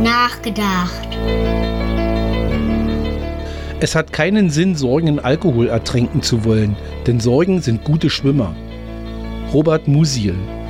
nachgedacht. Es hat keinen Sinn, Sorgen in Alkohol ertränken zu wollen, denn Sorgen sind gute Schwimmer. Robert Musil.